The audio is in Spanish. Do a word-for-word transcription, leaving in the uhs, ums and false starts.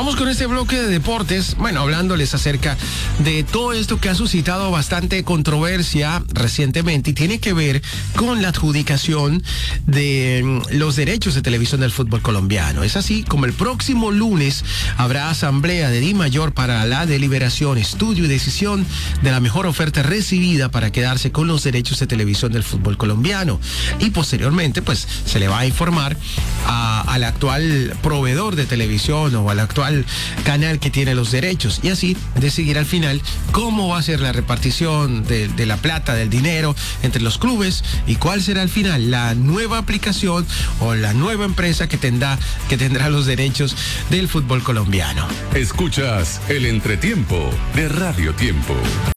Vamos con este bloque de deportes, bueno, hablándoles acerca de todo esto que ha suscitado bastante controversia recientemente y tiene que ver con la adjudicación de los derechos de televisión del fútbol colombiano. Es así como el próximo lunes habrá asamblea de DIMAYOR para la deliberación, estudio y decisión de la mejor oferta recibida para quedarse con los derechos de televisión del fútbol colombiano. Y posteriormente, pues, se le va a informar a, al actual proveedor de televisión o al actual canal que tiene los derechos y así decidir al final cómo va a ser la repartición de, de la plata, del dinero entre los clubes y cuál será al final la nueva aplicación o la nueva empresa que tendrá, que tendrá los derechos del fútbol colombiano. Escuchas el entretiempo de Radio Tiempo.